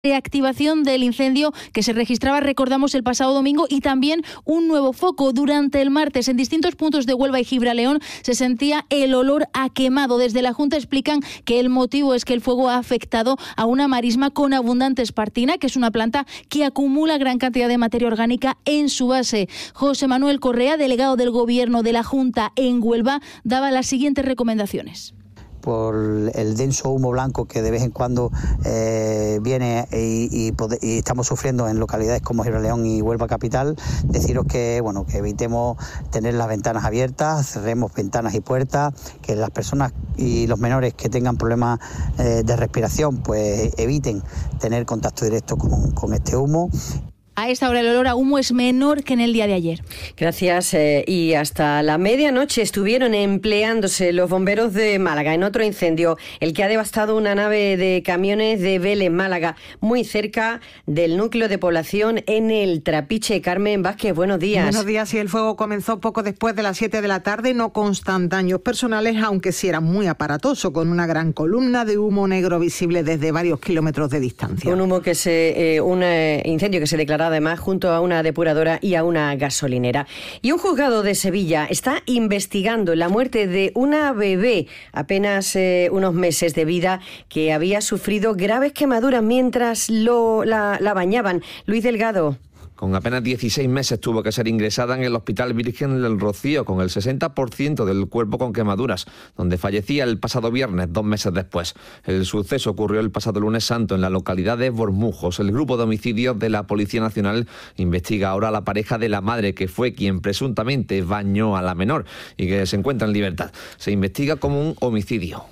reactivación del incendio que se registraba, recordamos, el pasado domingo, y también un nuevo foco. Durante el martes, en distintos puntos de Huelva y Gibraleón se sentía el olor a quemado. Desde la Junta explican que el motivo es que el fuego ha afectado a una marisma con abundante espartina, que es una planta que acumula gran cantidad de materia orgánica en su base. José Manuel Correa, delegado del Gobierno de la Junta en Huelva, daba las siguientes recomendaciones. Por el denso humo blanco que de vez en cuando viene y estamos sufriendo en localidades como Gibraleón y Huelva capital, deciros que evitemos tener las ventanas abiertas, cerremos ventanas y puertas, que las personas y los menores que tengan problemas de respiración pues eviten tener contacto directo con este humo. A esta hora el olor a humo es menor que en el día de ayer. Gracias. Y hasta la medianoche estuvieron empleándose los bomberos de Málaga en otro incendio, el que ha devastado una nave de camiones de Vélez, Málaga, muy cerca del núcleo de población en el Trapiche. Carmen Vázquez, buenos días. Buenos días. Y el fuego comenzó poco después de las 7 de la tarde. No constan daños personales, aunque sí era muy aparatoso, con una gran columna de humo negro visible desde varios kilómetros de distancia. Un incendio que se declaró además junto a una depuradora y a una gasolinera. Y un juzgado de Sevilla está investigando la muerte de una bebé, apenas unos meses de vida, que había sufrido graves quemaduras mientras la bañaban. Luis Delgado. Con apenas 16 meses tuvo que ser ingresada en el Hospital Virgen del Rocío, con el 60% del cuerpo con quemaduras, donde fallecía el pasado viernes, 2 meses después. El suceso ocurrió el pasado lunes santo en la localidad de Bormujos. El grupo de homicidios de la Policía Nacional investiga ahora a la pareja de la madre, que fue quien presuntamente bañó a la menor y que se encuentra en libertad. Se investiga como un homicidio.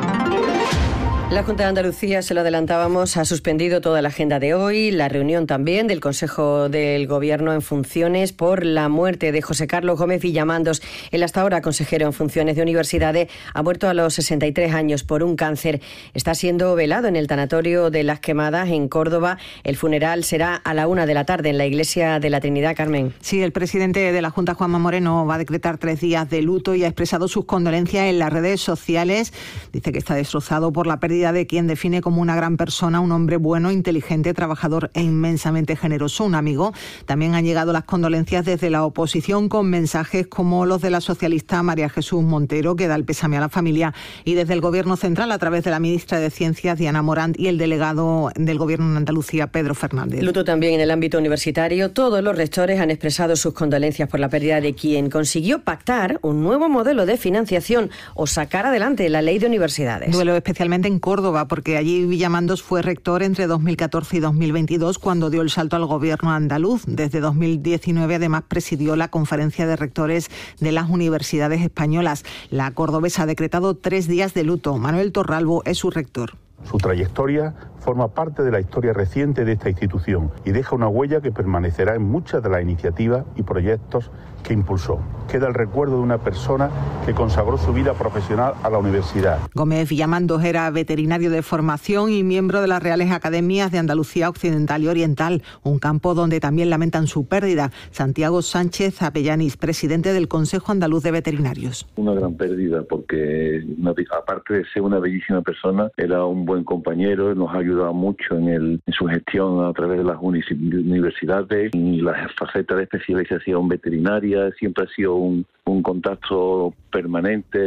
La Junta de Andalucía, se lo adelantábamos, ha suspendido toda la agenda de hoy, la reunión también del Consejo del Gobierno en funciones por la muerte de José Carlos Gómez Villamandos. El hasta ahora consejero en funciones de Universidades ha muerto a los 63 años por un cáncer. Está siendo velado en el tanatorio de Las Quemadas, en Córdoba. El funeral será a la 1 de la tarde en la Iglesia de la Trinidad. Carmen. Sí, el presidente de la Junta, Juanma Moreno, va a decretar 3 días de luto y ha expresado sus condolencias en las redes sociales. Dice que está destrozado por la pérdida de quien define como una gran persona, un hombre bueno, inteligente, trabajador e inmensamente generoso, un amigo. También han llegado las condolencias desde la oposición, con mensajes como los de la socialista María Jesús Montero, que da el pésame a la familia, y desde el Gobierno central, a través de la ministra de Ciencias, Diana Morant, y el delegado del Gobierno en Andalucía, Pedro Fernández. Luto también en el ámbito universitario. Todos los rectores han expresado sus condolencias por la pérdida de quien consiguió pactar un nuevo modelo de financiación o sacar adelante la ley de universidades. Duelo especialmente en Córdoba, porque allí Villamandos fue rector entre 2014 y 2022, cuando dio el salto al Gobierno andaluz. Desde 2019, además, presidió la Conferencia de Rectores de las Universidades Españolas. La cordobesa ha decretado 3 días de luto. Manuel Torralbo es su rector. Su trayectoria forma parte de la historia reciente de esta institución y deja una huella que permanecerá en muchas de las iniciativas y proyectos que impulsó. Queda el recuerdo de una persona que consagró su vida profesional a la universidad. Gómez Villamandos era veterinario de formación y miembro de las Reales Academias de Andalucía Occidental y Oriental, un campo donde también lamentan su pérdida. Santiago Sánchez Apellanis, presidente del Consejo Andaluz de Veterinarios. Una gran pérdida, porque aparte de ser una bellísima persona, era un buen compañero, nos ha ayudado mucho en su gestión a través de las universidades y las facetas de especialización veterinaria. Siempre ha sido un contacto permanente.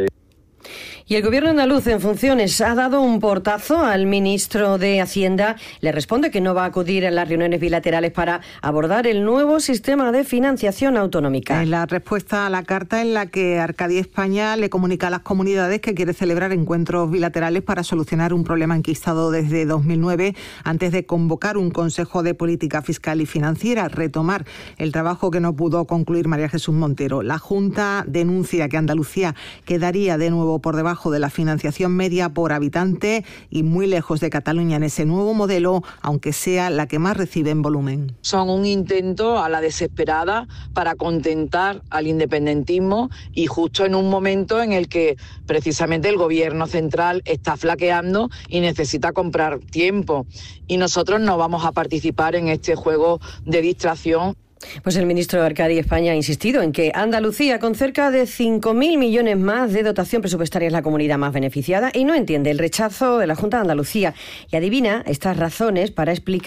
Y el Gobierno andaluz en funciones ha dado un portazo al ministro de Hacienda. Le responde que no va a acudir a las reuniones bilaterales para abordar el nuevo sistema de financiación autonómica. En la respuesta a la carta en la que Arcadia España le comunica a las comunidades que quiere celebrar encuentros bilaterales para solucionar un problema enquistado desde 2009, antes de convocar un Consejo de Política Fiscal y Financiera, retomar el trabajo que no pudo concluir María Jesús Montero. La Junta denuncia que Andalucía quedaría de nuevo por debajo de la financiación media por habitante y muy lejos de Cataluña en ese nuevo modelo, aunque sea la que más recibe en volumen. Son un intento a la desesperada para contentar al independentismo, y justo en un momento en el que precisamente el Gobierno central está flaqueando y necesita comprar tiempo. Y nosotros no vamos a participar en este juego de distracción. Pues el ministro Arcadi España ha insistido en que Andalucía, con cerca de 5.000 millones más de dotación presupuestaria, es la comunidad más beneficiada y no entiende el rechazo de la Junta de Andalucía y adivina estas razones para explicar